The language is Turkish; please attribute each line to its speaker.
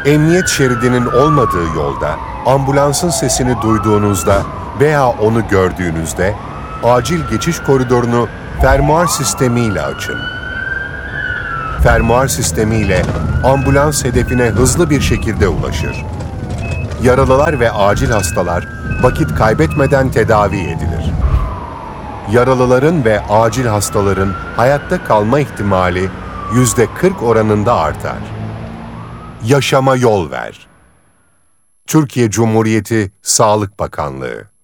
Speaker 1: Emniyet şeridinin olmadığı yolda, ambulansın sesini duyduğunuzda veya onu gördüğünüzde, acil geçiş koridorunu fermuar sistemiyle açın. Fermuar sistemiyle ambulans hedefine hızlı bir şekilde ulaşır. Yaralılar ve acil hastalar vakit kaybetmeden tedavi edilir. Yaralıların ve acil hastaların hayatta kalma ihtimali %40 oranında artar. Yaşama yol ver. Türkiye Cumhuriyeti Sağlık Bakanlığı.